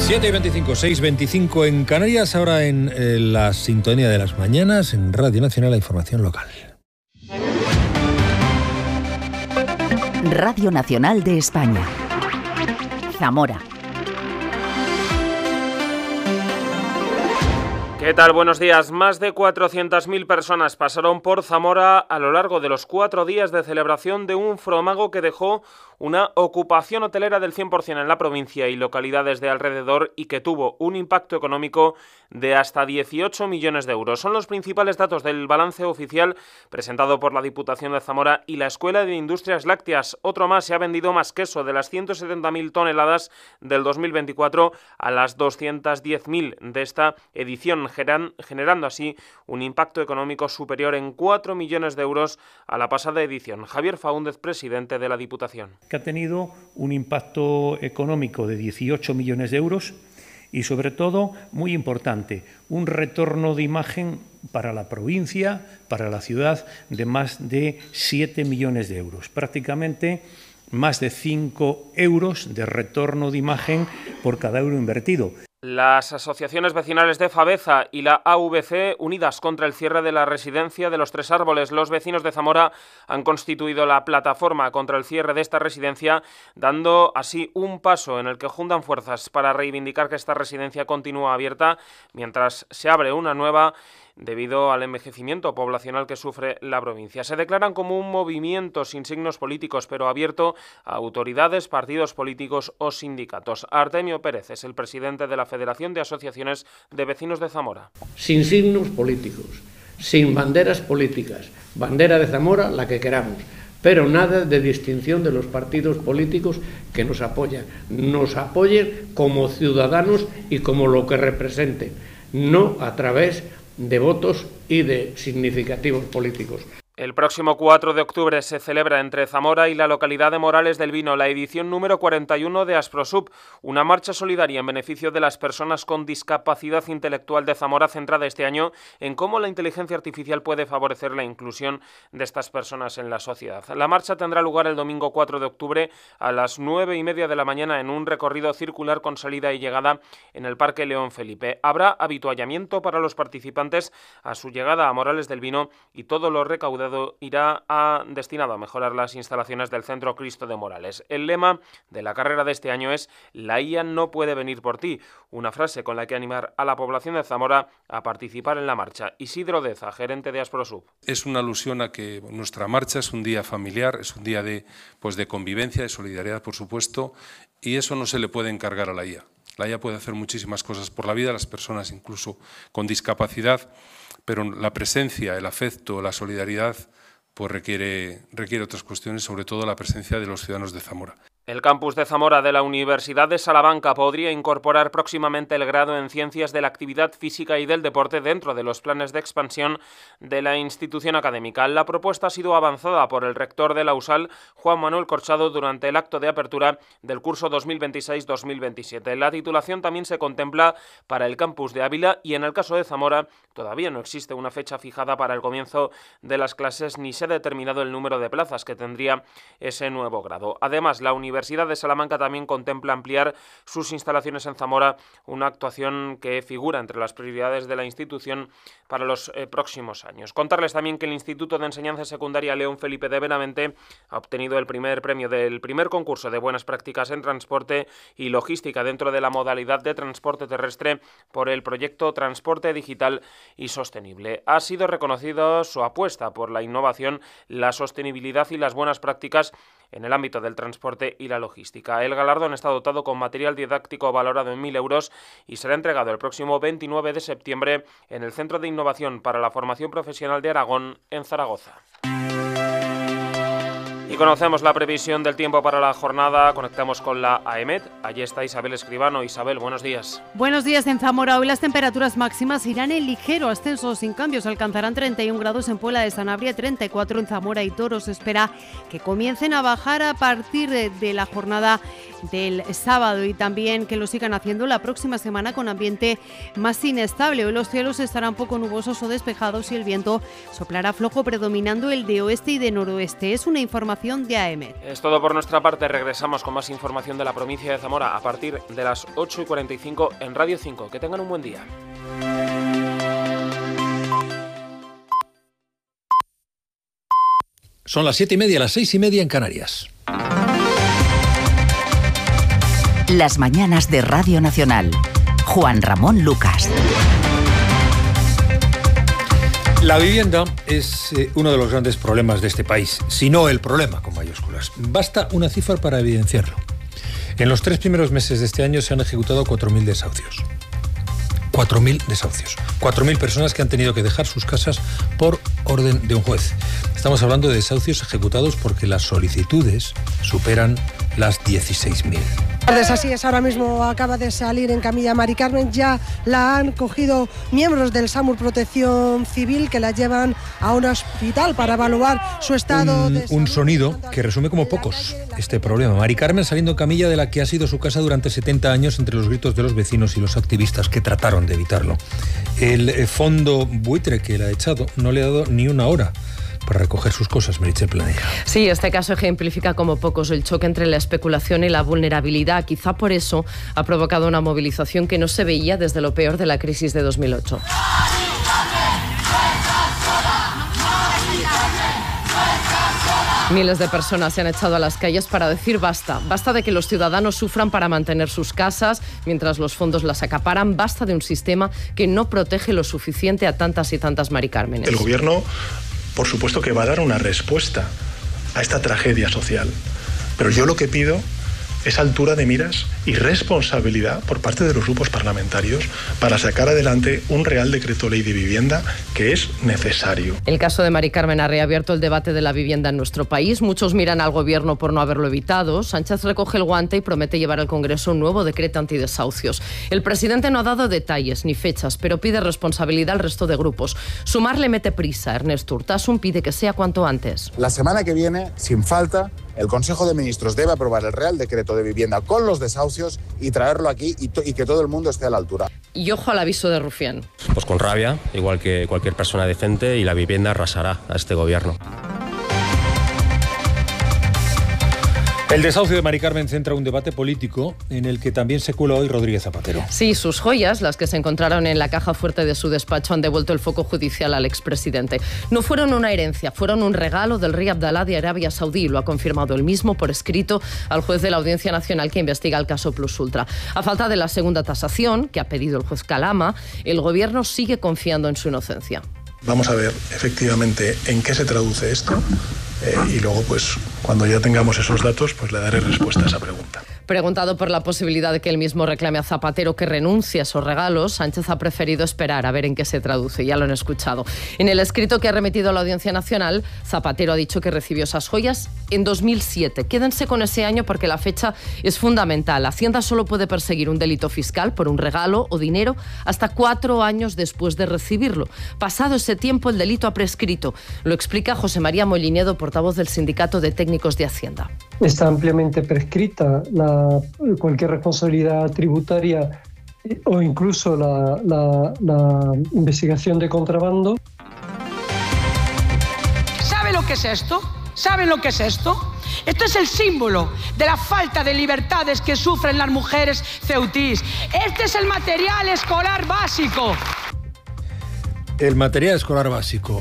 7:25, 6:25 en Canarias, ahora en la sintonía de las mañanas, en Radio Nacional, la información local. Radio Nacional de España. Zamora. ¿Qué tal? Buenos días. Más de 400.000 personas pasaron por Zamora a lo largo de los 4 días de celebración de un fromago que dejó una ocupación hotelera del 100% en la provincia y localidades de alrededor y que tuvo un impacto económico de hasta 18 millones de euros. Son los principales datos del balance oficial presentado por la Diputación de Zamora y la Escuela de Industrias Lácteas. Otro más, se ha vendido más queso, de las 170.000 toneladas del 2024 a las 210.000 de esta edición, generando así un impacto económico superior en 4 millones de euros a la pasada edición. Javier Faúndez, presidente de la Diputación. Que ha tenido un impacto económico de 18 millones de euros y, sobre todo, muy importante, un retorno de imagen para la provincia, para la ciudad, de más de 7 millones de euros. Prácticamente más de 5 euros de retorno de imagen por cada euro invertido. Las asociaciones vecinales de Fabeza y la AVC, unidas contra el cierre de la residencia de los Tres Árboles, los vecinos de Zamora han constituido la plataforma contra el cierre de esta residencia, dando así un paso en el que juntan fuerzas para reivindicar que esta residencia continúa abierta mientras se abre una nueva debido al envejecimiento poblacional que sufre la provincia. Se declaran como un movimiento sin signos políticos, pero abierto a autoridades, partidos políticos o sindicatos. Artemio Pérez es el presidente de la Federación de Asociaciones de Vecinos de Zamora. Sin signos políticos, sin banderas políticas, bandera de Zamora, la que queramos, pero nada de distinción de los partidos políticos que nos apoyan. Nos apoyen como ciudadanos y como lo que representen, no a través de votos y de significativos políticos. El próximo 4 de octubre se celebra entre Zamora y la localidad de Morales del Vino la edición número 41 de Asprosub, una marcha solidaria en beneficio de las personas con discapacidad intelectual de Zamora, centrada este año en cómo la inteligencia artificial puede favorecer la inclusión de estas personas en la sociedad. La marcha tendrá lugar el domingo 4 de octubre a las 9:30 de la mañana en un recorrido circular con salida y llegada en el Parque León Felipe. Habrá habituallamiento para los participantes a su llegada a Morales del Vino y todo lo recaudado irá destinado a mejorar las instalaciones del Centro Cristo de Morales. El lema de la carrera de este año es "La IA no puede venir por ti", una frase con la que animar a la población de Zamora a participar en la marcha. Isidro Deza, gerente de Asprosub. Es una alusión a que nuestra marcha es un día familiar, es un día de convivencia, de solidaridad, por supuesto, y eso no se le puede encargar a la IA. La IA puede hacer muchísimas cosas por la vida, las personas incluso con discapacidad, pero la presencia, el afecto, la solidaridad, pues requiere otras cuestiones, sobre todo la presencia de los ciudadanos de Zamora. El campus de Zamora de la Universidad de Salamanca podría incorporar próximamente el grado en Ciencias de la Actividad Física y del Deporte dentro de los planes de expansión de la institución académica. La propuesta ha sido avanzada por el rector de la USAL, Juan Manuel Corchado, durante el acto de apertura del curso 2026-2027. La titulación también se contempla para el campus de Ávila y en el caso de Zamora todavía no existe una fecha fijada para el comienzo de las clases ni se ha determinado el número de plazas que tendría ese nuevo grado. Además, la Universidad de Salamanca también contempla ampliar sus instalaciones en Zamora, una actuación que figura entre las prioridades de la institución para los próximos años. Contarles también que el Instituto de Enseñanza Secundaria León Felipe de Benavente ha obtenido el primer premio del primer concurso de buenas prácticas en transporte y logística dentro de la modalidad de transporte terrestre por el proyecto Transporte Digital y Sostenible. Ha sido reconocido su apuesta por la innovación, la sostenibilidad y las buenas prácticas en el ámbito del transporte y la logística. El galardón está dotado con material didáctico valorado en 1.000 euros y será entregado el próximo 29 de septiembre en el Centro de Innovación para la Formación Profesional de Aragón, en Zaragoza. Y conocemos la previsión del tiempo para la jornada. Conectamos con la AEMET. Allí está Isabel Escribano. Isabel, buenos días. Buenos días en Zamora. Hoy las temperaturas máximas irán en ligero ascenso sin cambios. Alcanzarán 31 grados en Puebla de Sanabria, 34 en Zamora y Toro. Se espera que comiencen a bajar a partir de la jornada del sábado y también que lo sigan haciendo la próxima semana con ambiente más inestable. Hoy los cielos estarán poco nubosos o despejados y el viento soplará flojo, predominando el de oeste y de noroeste. Es una información información de AM. Es todo por nuestra parte. Regresamos con más información de la provincia de Zamora a partir de las 8:45 en Radio 5. Que tengan un buen día. Son las 7:30, las 6:30 en Canarias. Las mañanas de Radio Nacional. Juan Ramón Lucas. La vivienda es uno de los grandes problemas de este país, si no el problema, con mayúsculas. Basta una cifra para evidenciarlo. En los 3 primeros meses de este año se han ejecutado 4.000 desahucios. 4.000 desahucios. 4.000 personas que han tenido que dejar sus casas por orden de un juez. Estamos hablando de desahucios ejecutados porque las solicitudes superan las 16.000. Así es, ahora mismo acaba de salir en camilla Mari Carmen, ya la han cogido miembros del SAMUR Protección Civil que la llevan a un hospital para evaluar su estado de salud. Un sonido que resume como pocos este problema. Mari Carmen saliendo en camilla de la que ha sido su casa durante 70 años entre los gritos de los vecinos y los activistas que trataron de evitarlo. El fondo buitre que la ha echado no le ha dado ni una hora para recoger sus cosas, Meritxell Planella. Sí, este caso ejemplifica como pocos el choque entre la especulación y la vulnerabilidad. Quizá por eso ha provocado una movilización que no se veía desde lo peor de la crisis de 2008. Miles de personas se han echado a las calles para decir basta. Basta de que los ciudadanos sufran para mantener sus casas mientras los fondos las acaparan. Basta de un sistema que no protege lo suficiente a tantas y tantas Mari Cármenes. El gobierno, por supuesto que va a dar una respuesta a esta tragedia social, pero yo lo que pido es altura de miras y responsabilidad por parte de los grupos parlamentarios para sacar adelante un Real Decreto Ley de Vivienda que es necesario. El caso de Mari Carmen ha reabierto el debate de la vivienda en nuestro país. Muchos miran al gobierno por no haberlo evitado. Sánchez recoge el guante y promete llevar al Congreso un nuevo decreto antidesahucios. El presidente no ha dado detalles ni fechas, pero pide responsabilidad al resto de grupos. Sumar le mete prisa. Ernest Urtasun pide que sea cuanto antes. La semana que viene, sin falta, el Consejo de Ministros debe aprobar el Real Decreto de Vivienda con los desahucios y traerlo aquí y que todo el mundo esté a la altura. Y ojo al aviso de Rufián. Pues con rabia, igual que cualquier persona decente, y la vivienda arrasará a este gobierno. El desahucio de Mari Carmen centra un debate político en el que también se cuela hoy Rodríguez Zapatero. Sí, sus joyas, las que se encontraron en la caja fuerte de su despacho, han devuelto el foco judicial al expresidente. No fueron una herencia, fueron un regalo del rey Abdalá de Arabia Saudí. Lo ha confirmado él mismo por escrito al juez de la Audiencia Nacional que investiga el caso Plus Ultra. A falta de la segunda tasación, que ha pedido el juez Calama, el gobierno sigue confiando en su inocencia. Vamos a ver efectivamente en qué se traduce esto y luego, pues, cuando ya tengamos esos datos, pues le daré respuesta a esa pregunta. Preguntado por la posibilidad de que él mismo reclame a Zapatero que renuncie a esos regalos, Sánchez ha preferido esperar a ver en qué se traduce. Ya lo han escuchado. En el escrito que ha remitido a la Audiencia Nacional, Zapatero ha dicho que recibió esas joyas en 2007. Quédense con ese año porque la fecha es fundamental. Hacienda solo puede perseguir un delito fiscal por un regalo o dinero hasta 4 años después de recibirlo. Pasado ese tiempo, el delito ha prescrito. Lo explica José María Molinedo, portavoz del Sindicato de Técnicos de Hacienda. Está ampliamente prescrita cualquier responsabilidad tributaria o incluso la investigación de contrabando. ¿Sabe lo que es esto? ¿Saben lo que es esto? Esto es el símbolo de la falta de libertades que sufren las mujeres ceutís. Este es el material escolar básico. El material escolar básico.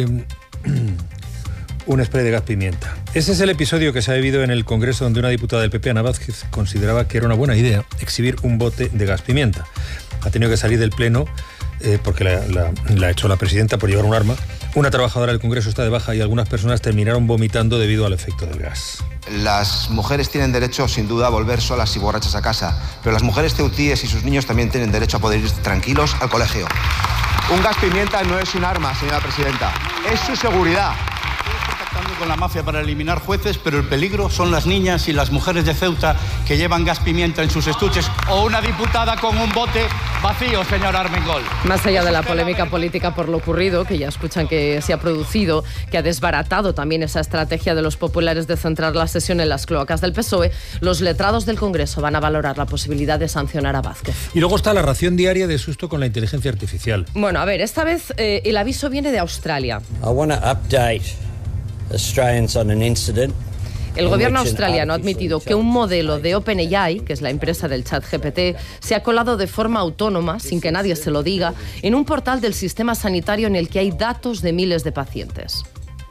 Un spray de gas pimienta. Ese es el episodio que se ha vivido en el Congreso, donde una diputada del PP, Ana Vázquez, consideraba que era una buena idea exhibir un bote de gas pimienta. Ha tenido que salir del Pleno porque la echó la presidenta por llevar un arma. Una trabajadora del Congreso está de baja y algunas personas terminaron vomitando debido al efecto del gas. Las mujeres tienen derecho, sin duda, a volver solas y borrachas a casa, pero las mujeres ceutíes y sus niños también tienen derecho a poder ir tranquilos al colegio. Un gas pimienta no es un arma, señora presidenta, es su seguridad. Con la mafia para eliminar jueces, pero el peligro son las niñas y las mujeres de Ceuta que llevan gas pimienta en sus estuches, o una diputada con un bote vacío, señor Armengol. Más allá de la polémica política por lo ocurrido, que ya escuchan que se ha producido, que ha desbaratado también esa estrategia de los populares de centrar la sesión en las cloacas del PSOE, los letrados del Congreso van a valorar la posibilidad de sancionar a Vázquez. Y luego está la ración diaria de susto con la inteligencia artificial. Bueno, a ver, esta vez el aviso viene de Australia. I want to update Australians on an incident El gobierno australiano ha admitido que un modelo de OpenAI, que es la empresa del ChatGPT, se ha colado de forma autónoma, sin que nadie se lo diga, en un portal del sistema sanitario en el que hay datos de miles de pacientes.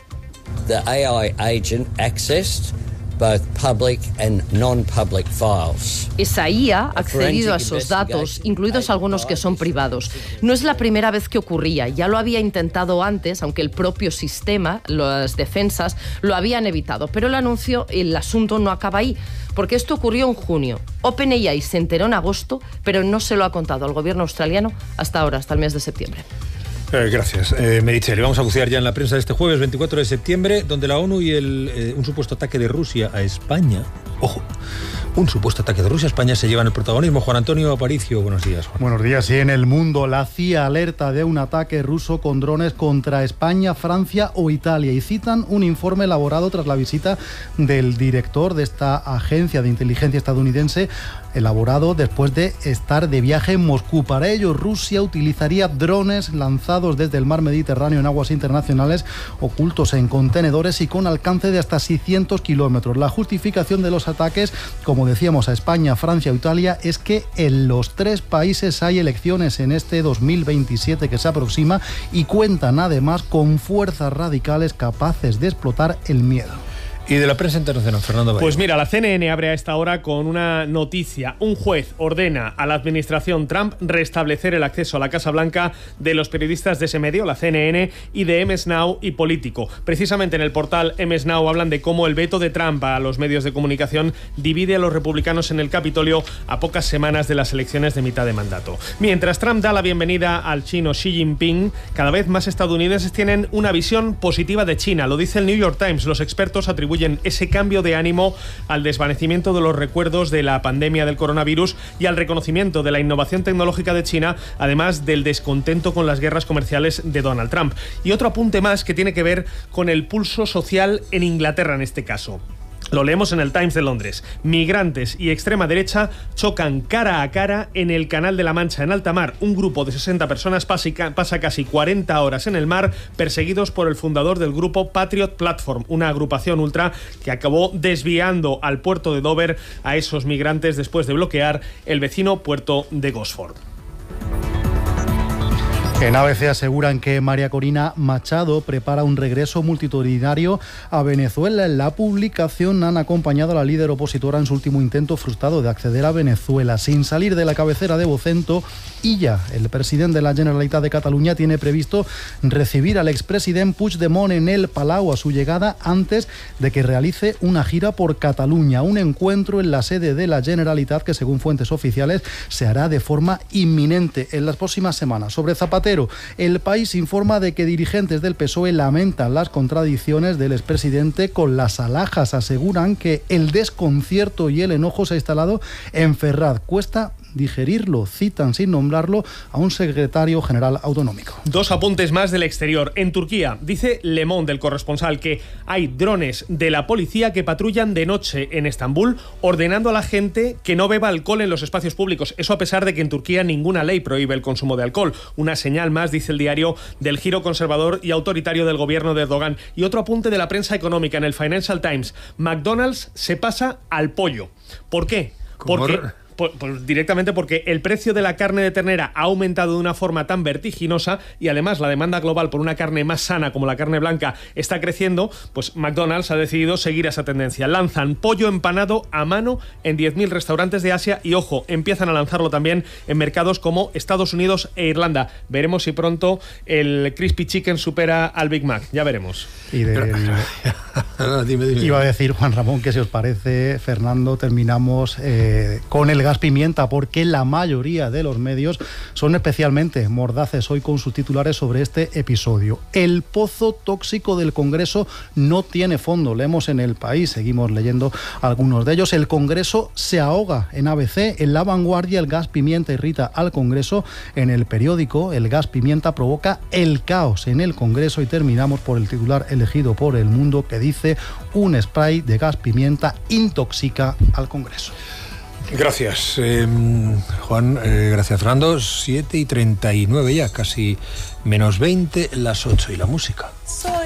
The AI agent accessed both public and non-public files. Esa IA ha accedido a esos datos, incluidos algunos que son privados. No es la primera vez que ocurría, ya lo había intentado antes, aunque el propio sistema, las defensas, lo habían evitado. Pero el asunto no acaba ahí, porque esto ocurrió en junio. OpenAI se enteró en agosto, pero no se lo ha contado al gobierno australiano hasta ahora, hasta el mes de septiembre. Gracias, Meritxell. Vamos a bucear ya en la prensa de este jueves 24 de septiembre, donde la ONU y un supuesto ataque de Rusia a España, ojo, un supuesto ataque de Rusia a España se llevan el protagonismo. Juan Antonio Aparicio, buenos días, Juan. Buenos días. Y en el mundo, la CIA alerta de un ataque ruso con drones contra España, Francia o Italia y citan un informe elaborado tras la visita del director de esta agencia de inteligencia estadounidense, elaborado después de estar de viaje en Moscú. Para ello, Rusia utilizaría drones lanzados desde el mar Mediterráneo en aguas internacionales, ocultos en contenedores y con alcance de hasta 600 kilómetros. La justificación de los ataques, como decíamos, a España, Francia o Italia, es que en los tres países hay elecciones en este 2027 que se aproxima y cuentan además con fuerzas radicales capaces de explotar el miedo. Y de la prensa internacional, Fernando Valle. Pues mira, la CNN abre a esta hora con una noticia. Un juez ordena a la administración Trump restablecer el acceso a la Casa Blanca de los periodistas de ese medio, la CNN, y de MS Now y Político. Precisamente en el portal MS Now hablan de cómo el veto de Trump a los medios de comunicación divide a los republicanos en el Capitolio a pocas semanas de las elecciones de mitad de mandato. Mientras Trump da la bienvenida al chino Xi Jinping, cada vez más estadounidenses tienen una visión positiva de China. Lo dice el New York Times. Los expertos atribuyen ese cambio de ánimo al desvanecimiento de los recuerdos de la pandemia del coronavirus y al reconocimiento de la innovación tecnológica de China, además del descontento con las guerras comerciales de Donald Trump. Y otro apunte más que tiene que ver con el pulso social en Inglaterra en este caso. Lo leemos en el Times de Londres. Migrantes y extrema derecha chocan cara a cara en el Canal de la Mancha, en alta mar. Un grupo de 60 personas pasa casi 40 horas en el mar, perseguidos por el fundador del grupo Patriot Platform, una agrupación ultra que acabó desviando al puerto de Dover a esos migrantes después de bloquear el vecino puerto de Gosford. En ABC aseguran que María Corina Machado prepara un regreso multitudinario a Venezuela. En la publicación han acompañado a la líder opositora en su último intento frustrado de acceder a Venezuela. Sin salir de la cabecera de Vocento, Illa, el presidente de la Generalitat de Cataluña, tiene previsto recibir al expresidente Puigdemont en el Palau a su llegada antes de que realice una gira por Cataluña. Un encuentro en la sede de la Generalitat que, según fuentes oficiales, se hará de forma inminente en las próximas semanas. Sobre Zapatero, El País informa de que dirigentes del PSOE lamentan las contradicciones del expresidente con las alhajas. Aseguran que el desconcierto y el enojo se ha instalado en Ferraz. Cuesta digerirlo. Citan, sin nombrarlo, a un secretario general autonómico. Dos apuntes más del exterior. En Turquía, dice Le Monde, el corresponsal, que hay drones de la policía que patrullan de noche en Estambul, ordenando a la gente que no beba alcohol en los espacios públicos. Eso a pesar de que en Turquía ninguna ley prohíbe el consumo de alcohol. Una señal más, dice el diario, del giro conservador y autoritario del gobierno de Erdogan. Y otro apunte de la prensa económica en el Financial Times. McDonald's se pasa al pollo. ¿Por qué? Porque Pues directamente porque el precio de la carne de ternera ha aumentado de una forma tan vertiginosa y además la demanda global por una carne más sana como la carne blanca está creciendo, pues McDonald's ha decidido seguir esa tendencia. Lanzan pollo empanado a mano en 10.000 restaurantes de Asia y, ojo, empiezan a lanzarlo también en mercados como Estados Unidos e Irlanda. Veremos si pronto el Crispy Chicken supera al Big Mac. Ya veremos. Y dime. Iba a decir, Juan Ramón, que si os parece, Fernando, terminamos con el gas pimienta, porque la mayoría de los medios son especialmente mordaces hoy con sus titulares sobre este episodio. El pozo tóxico del Congreso no tiene fondo. Leemos en El País, seguimos leyendo algunos de ellos. El Congreso se ahoga. En ABC, en La Vanguardia, el gas pimienta irrita al Congreso. En El Periódico, el gas pimienta provoca el caos en el Congreso. Y terminamos por el titular elegido por El Mundo, que dice: un spray de gas pimienta intoxica al Congreso. Gracias, Juan. Gracias, Fernando. 7:39 ya, casi menos 20, las 8 y la música.